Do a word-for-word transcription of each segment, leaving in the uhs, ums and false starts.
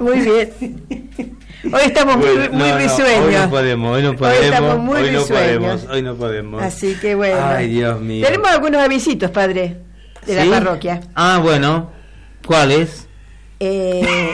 muy bien. Hoy estamos muy, bueno, muy no, risueños. No, hoy no podemos, hoy no podemos. Hoy estamos muy hoy no risueños. podemos, hoy no podemos. Así que bueno. Ay, Dios mío. Tenemos algunos avisitos, padre, de ¿Sí? la parroquia. Ah, bueno. ¿Cuáles? Eh,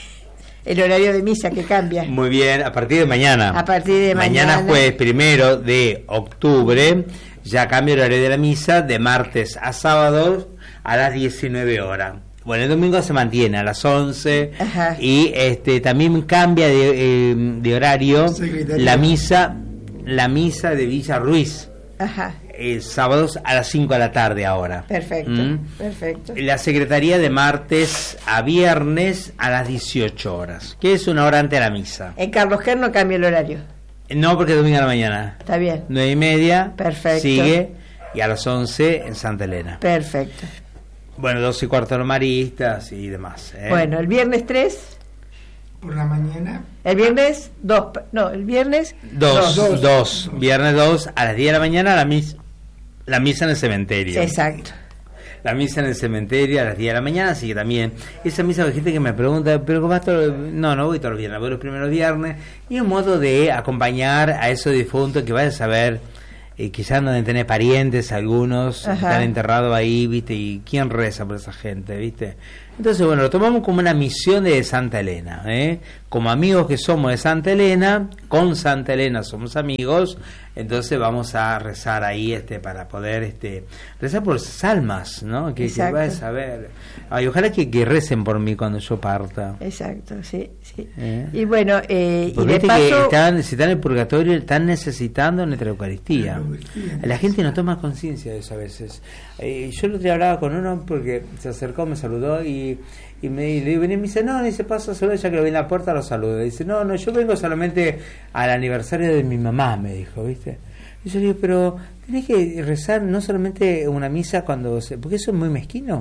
el horario de misa que cambia. Muy bien, a partir de mañana. A partir de mañana. Mañana jueves primero de octubre, ya cambia el horario de la misa de martes a sábado a las diecinueve horas. Bueno, el domingo se mantiene a las once. Ajá. Y este también cambia de, eh, de horario Secretaría. la misa la misa de Villa Ruiz. Ajá. Eh, sábados a las cinco de la tarde ahora. Perfecto, ¿Mm? perfecto. La secretaría de martes a viernes a las dieciocho horas, que es una hora antes de la misa. En Carlos Ger no cambia el horario. No, porque es domingo a la mañana. Está bien. Nueve y media. Perfecto. Sigue. Y a las once en Santa Elena. Perfecto. Bueno, dos y cuarto los maristas y demás. ¿eh? Bueno, el viernes tres. Por la mañana. El viernes dos. No, el viernes dos. Dos. dos. dos. Viernes dos a las diez de la mañana la misa. La misa en el cementerio. Exacto. La misa en el cementerio a las diez de la mañana, así que también esa misa hay gente que me pregunta, pero ¿cómo vas todo? No, no voy todos los viernes, voy los primeros viernes, y un modo de acompañar a esos difuntos que vayas a saber, eh, quizás no deben tener parientes, algunos Ajá. están enterrados ahí, ¿viste? Y ¿quién reza por esa gente, viste? Entonces, bueno, lo tomamos como una misión de Santa Elena, ¿eh? Como amigos que somos de Santa Elena, con Santa Elena somos amigos, entonces vamos a rezar ahí este para poder este rezar por esas almas, ¿no? Que, que vayas a saber. Ay, ojalá que, que recen por mí cuando yo parta. Exacto, sí, sí. ¿Eh? Y bueno, eh, Porque y de paso... que están, si están en el purgatorio, están necesitando nuestra Eucaristía. La gente no toma conciencia de eso a veces. Eh, yo el otro día hablaba con uno porque se acercó, me saludó y y me y le digo, y me dice, no, dice, pasa solo, ya que lo vi en la puerta lo saludo. Dice, no, no, yo vengo solamente al aniversario de mi mamá, me dijo, ¿viste? Y yo le digo, pero tenés que rezar no solamente una misa cuando se... porque eso es muy mezquino.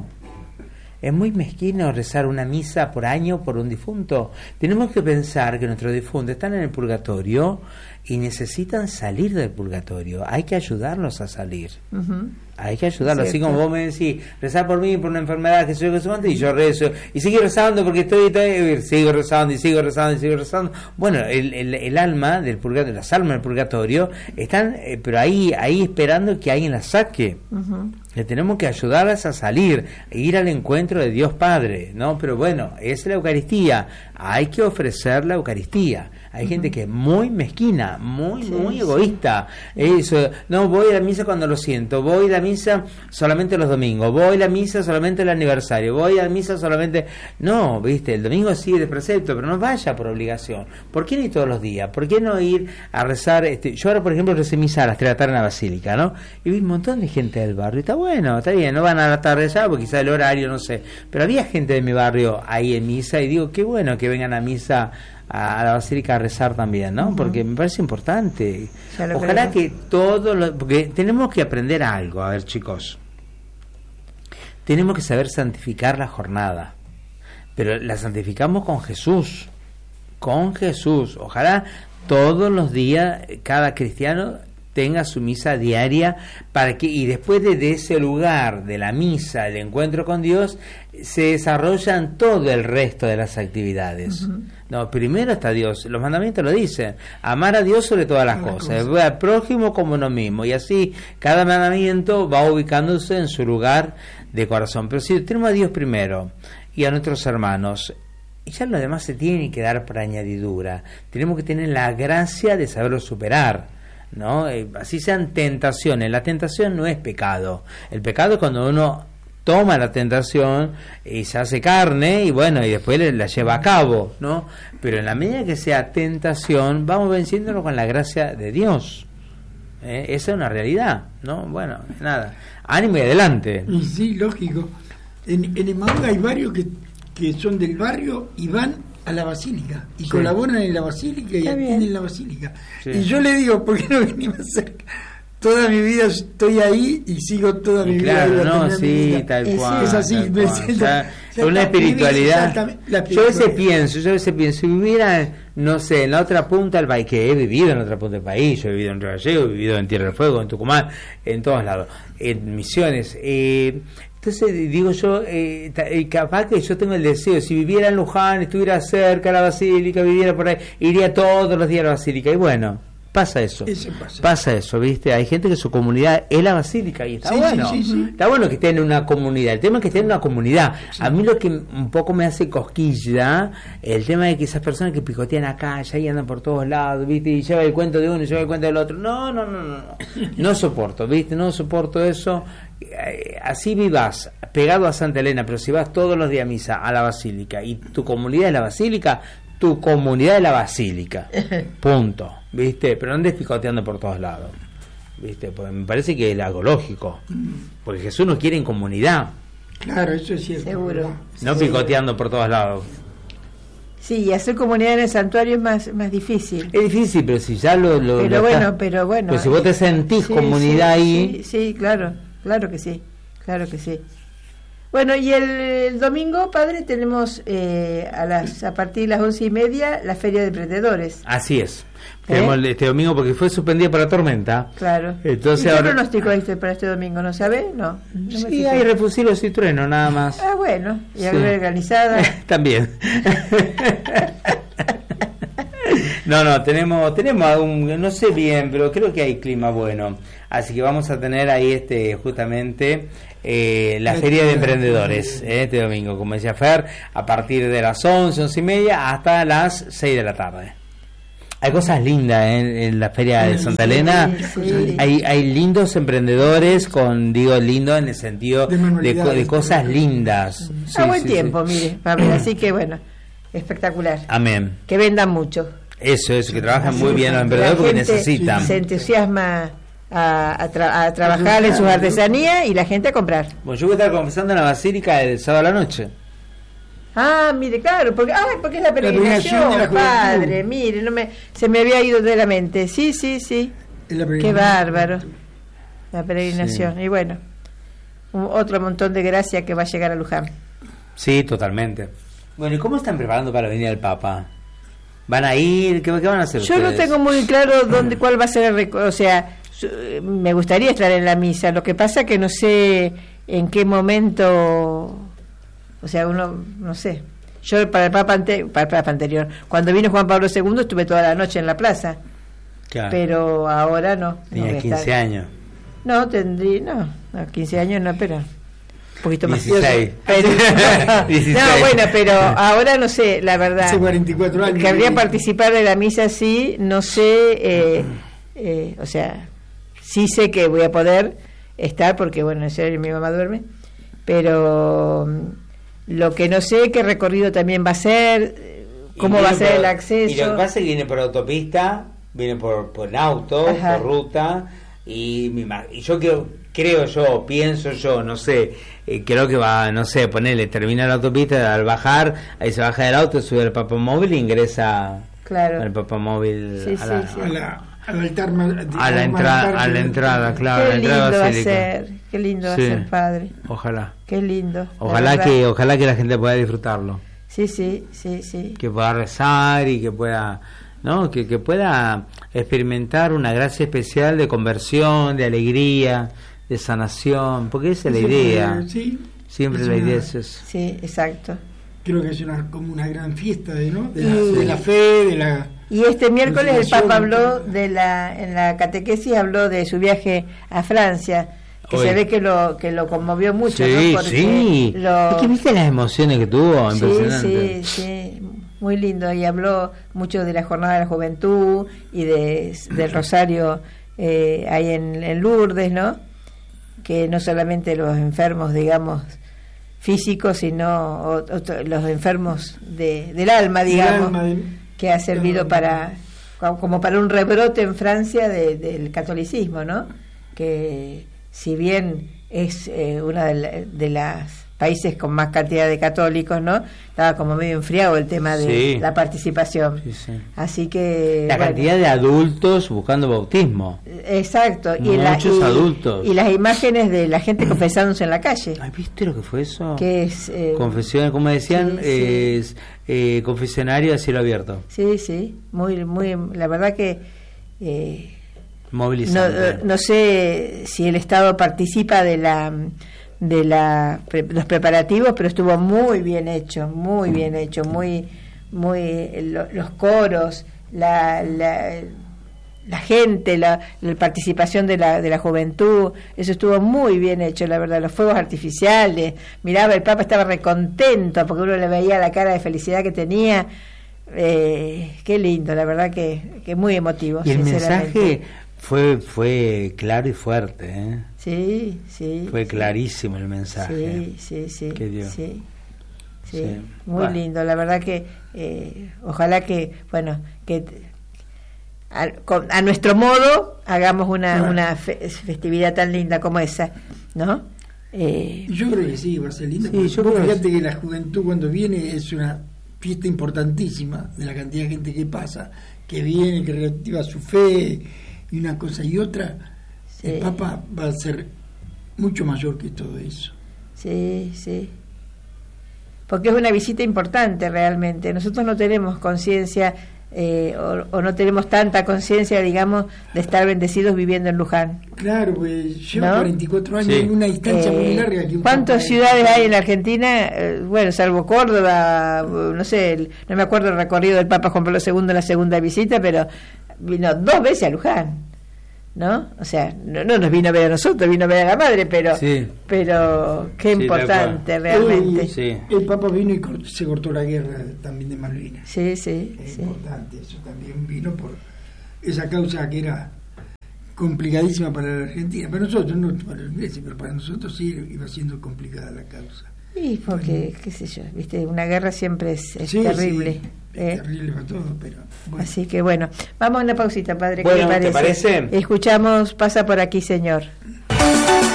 Es muy mezquino rezar una misa por año por un difunto. Tenemos que pensar que nuestros difuntos están en el purgatorio y necesitan salir del purgatorio. Hay que ayudarlos a salir. Uh-huh. Hay que ayudarlos. Así como vos me decís, rezar por mí, por una enfermedad que soy que soy, y yo rezo. Y sigo rezando porque estoy, estoy, sigo rezando y sigo rezando y sigo rezando. Bueno, el, el, el alma del purgatorio, las almas del purgatorio, están, eh, pero ahí, ahí esperando que alguien las saque. Uh-huh. Le tenemos que ayudarlas a salir, e ir al encuentro de Dios Padre, ¿no? Pero bueno, es la Eucaristía. Hay que ofrecer la Eucaristía. Hay uh-huh. gente que es muy mezquina, muy, sí, muy egoísta. Sí. Eso, no, voy a la misa cuando lo siento, voy a la misa solamente los domingos, voy a la misa solamente el aniversario, voy a la misa solamente... No, viste, el domingo sí de precepto, pero no vaya por obligación. ¿Por qué no ir todos los días? ¿Por qué no ir a rezar? Este, yo ahora, por ejemplo, recé misa a las tres de la tarde en la Basílica, ¿no? Y vi un montón de gente del barrio, y está bueno, está bien, no van a la tarde ya, porque quizá el horario, no sé. Pero había gente de mi barrio ahí en misa, y digo, qué bueno que vengan a misa a la Basílica a rezar también, ¿no? Uh-huh. Porque me parece importante. Ojalá que todo lo, porque tenemos que aprender algo, a ver, chicos. Tenemos que saber santificar la jornada, pero la santificamos con Jesús, con Jesús. Ojalá todos los días cada cristiano tenga su misa diaria para que, y después de, de ese lugar de la misa, el encuentro con Dios, se desarrollan todo el resto de las actividades. Uh-huh. No, primero está Dios, los mandamientos lo dicen, amar a Dios sobre todas las cosas, cosa. Al prójimo como uno mismo, y así cada mandamiento va ubicándose en su lugar de corazón. Pero si tenemos a Dios primero y a nuestros hermanos, y ya lo demás se tiene que dar por añadidura, tenemos que tener la gracia de saberlo superar, ¿no? Eh, así sean tentaciones. La tentación no es pecado. El pecado es cuando uno toma la tentación y se hace carne y bueno, y después la lleva a cabo, ¿no? Pero en la medida que sea tentación, vamos venciéndolo con la gracia de Dios. ¿Eh? Esa es una realidad, ¿no? Bueno, nada, ánimo y adelante. Y sí, lógico. En, en Emmaús hay varios que, que son del barrio y van a la basílica y sí. colaboran en la basílica y atienden la basílica. Sí. Y yo le digo, ¿por qué no venimos cerca? Toda mi vida estoy ahí y sigo toda mi y claro, vida. No, sí, tal cual. Es así, tal me cual. siento, Ya, una espiritualidad. La Yo a veces pienso, yo a veces pienso, si viviera, no sé, en la otra punta del país, que he vivido en la otra punta del país, yo he vivido en Río Gallegos, he vivido en Tierra del Fuego, en Tucumán, en todos lados, en Misiones. Eh, entonces digo yo, eh, capaz que yo tengo el deseo, si viviera en Luján, estuviera cerca de la Basílica, viviera por ahí, iría todos los días a la Basílica, y bueno, pasa eso, eso pasa. pasa eso, ¿viste? Hay gente que su comunidad es la Basílica y está sí, bueno, sí, sí, sí. está bueno que esté en una comunidad, el tema es que esté en una comunidad. Sí. A mí lo que un poco me hace cosquilla, el tema de que esas personas que picotean acá, ya y andan por todos lados, ¿viste? Y lleva el cuento de uno y lleva el cuento del otro, no, no, no, no, no, no soporto, ¿viste? No soporto eso. Así vivas pegado a Santa Elena, pero si vas todos los días a misa a la Basílica y tu comunidad es la Basílica, tu comunidad es la Basílica, punto, ¿viste? Pero no andes picoteando por todos lados, ¿viste? Porque me parece que es algo lógico, porque Jesús nos quiere en comunidad. Claro, eso es cierto. Seguro. No sí. picoteando por todos lados. Sí, y hacer comunidad en el santuario es más más difícil. Es difícil, pero si ya lo... lo pero lo bueno, estás, pero bueno. Pero si vos te sentís sí, comunidad sí, ahí... Sí, sí, claro, claro que sí, claro que sí. Bueno, y el, el domingo, padre, tenemos eh, a las a partir de las once y media la Feria de Emprendedores. Así es. ¿Eh? Tenemos este domingo porque fue suspendida por la tormenta. Claro. Entonces ¿Y qué ahora... pronóstico hay para este domingo? ¿No sabe? No. no sí, hay refusilos y trueno, nada más. Ah, bueno. Y sí. algo organizada. También. No, no, tenemos, tenemos un, no sé bien, pero creo que hay clima bueno. Así que vamos a tener ahí este justamente eh, la Feria de Emprendedores eh, este domingo, como decía Fer, a partir de las once, once y media hasta las seis de la tarde. Hay cosas lindas eh, en la Feria de Santa Elena. Sí, sí. Hay, hay lindos emprendedores, con digo lindo en el sentido de, de, de cosas lindas. Sí, a buen sí, tiempo, sí. Mire, Pablo, así que bueno, espectacular. Amén. Que vendan mucho. Eso, eso, que trabajan muy bien los emprendedores porque necesitan. Se entusiasma a, a, tra a trabajar en sus artesanías y la gente a comprar. Bueno, yo voy a estar confesando en la Basílica el sábado a la noche. Ah, mire, claro, porque ah, porque es la peregrinación, la padre, mire, no me se me había ido de la mente. Sí, sí, sí. Qué bárbaro. La peregrinación. Sí. Y bueno, un, otro montón de gracia que va a llegar a Luján. Sí, totalmente. Bueno, ¿y cómo están preparando para la venida del Papa? ¿Van a ir? ¿Qué, qué van a hacer Yo ustedes? No tengo muy claro dónde, cuál va a ser el... O sea, me gustaría estar en la misa. Lo que pasa que no sé en qué momento... O sea, uno... No sé. Yo para el Papa, ante, para el Papa anterior, cuando vino Juan Pablo segundo, estuve toda la noche en la plaza. Claro. Pero ahora no. Tenía no quince años. No, tendría... No, no, quince años no, pero... Un poquito más. dieciséis. Pero, no, bueno, pero ahora no sé, la verdad. Hace cuarenta y cuatro años. Querría participar de la misa, sí, no sé, eh, eh, o sea, sí sé que voy a poder estar porque, bueno, en serio mi mamá duerme, pero lo que no sé qué recorrido también va a ser, cómo va a ser por, el acceso. Y lo que pasa es que viene por autopista, viene por, por auto, Ajá. por ruta, y, mi, y yo creo, creo yo, pienso yo, no sé, eh, creo que va, no sé, ponerle, termina la autopista, al bajar, ahí se baja del auto, sube el papamóvil e ingresa claro. al papamóvil sí, a, la, sí, sí. a la al altar, a la entrada, a la entrada, claro, qué la entrada lindo va a basílica. ser, qué lindo sí. va a ser, padre. Ojalá. Qué lindo. Ojalá que, ojalá que la gente pueda disfrutarlo. Sí, sí, sí, sí. Que pueda rezar y que pueda, ¿no? Que, que pueda experimentar una gracia especial de conversión, de alegría, de sanación, porque esa es la idea. Sí, siempre es la una, idea es eso. Sí, exacto. Creo que es una, como una gran fiesta de, ¿no? de, la, de la fe, de la... Y este miércoles el Papa habló de la, en la catequesis habló de su viaje a Francia, que Hoy. se ve que lo que lo conmovió mucho, sí, ¿no? sí. Lo... Es que viste las emociones que tuvo, sí, impresionante. Sí, sí, muy lindo. Y habló mucho de la Jornada de la Juventud y de del Rosario eh, ahí en, en Lourdes, ¿no? Que no solamente los enfermos, digamos, físicos, sino otro, los enfermos de, del alma, digamos, alma de... que ha servido para como para un rebrote en Francia de, del catolicismo, ¿no? Que si bien es eh, una de, la, de las países con más cantidad de católicos, ¿no? Estaba como medio enfriado el tema de sí. la participación. Sí, sí. Así que... La bueno, cantidad de adultos buscando bautismo. Exacto. Y Muchos la, y, adultos. Y las imágenes de la gente confesándose en la calle. Ay, ¿viste lo que fue eso? Que es... Eh, Confesión, como decían, sí, sí. es eh, confesionario a cielo abierto. Sí, sí. Muy, muy... La verdad que... Eh, Movilizante. No, no sé si el Estado participa de la... de la, los preparativos, pero estuvo muy bien hecho, muy bien hecho, muy, muy lo, los coros, la, la, la gente, la, la participación de la, de la juventud, eso estuvo muy bien hecho, la verdad, los fuegos artificiales, miraba, el Papa estaba recontento porque uno le veía la cara de felicidad que tenía, eh, qué lindo, la verdad que, que muy emotivo. Y el mensaje fue fue claro y fuerte, ¿eh? Sí, sí. Fue sí. clarísimo el mensaje. Sí, sí, sí. Que dio. Sí, sí. Sí. Muy Bueno. lindo. La verdad que, eh, ojalá que, bueno, que a, con, a nuestro modo hagamos una, bueno. una fe, festividad tan linda como esa, ¿no? Eh, yo creo que sí, va a ser lindo. Sí, yo vos creo fíjate que... que la juventud cuando viene es una fiesta importantísima de la cantidad de gente que pasa, que viene, que reactiva su fe y una cosa y otra. Sí. El Papa va a ser mucho mayor que todo eso. Sí, sí. Porque es una visita importante realmente. Nosotros no tenemos conciencia eh, o, o no tenemos tanta conciencia, digamos, de estar bendecidos viviendo en Luján. Claro, pues llevo ¿no? cuarenta y cuatro años sí. en una distancia eh, muy larga. Que ¿Cuántas ciudades hay en la Argentina? Eh, bueno, salvo Córdoba, no sé, no me acuerdo el recorrido del Papa Juan Pablo segundo en la segunda visita, pero vino dos veces a Luján. ¿No? O sea, no, no nos vino a ver a nosotros, vino a ver a la madre, pero sí. pero qué sí, importante realmente. El, sí. el Papa vino y cort, se cortó la guerra también de Malvinas. Sí, sí. Es sí. importante, eso también vino por esa causa que era complicadísima para la Argentina. Para nosotros, no para los ingleses, pero para nosotros sí iba siendo complicada la causa. Y porque, bueno. qué sé yo, viste, una guerra siempre es, es sí, terrible. Sí. ¿Eh? Es terrible para todo, pero bueno. Así que bueno, vamos a una pausita, padre. Bueno, ¿qué le parece? ¿te parece? Escuchamos Pasa por aquí, Señor.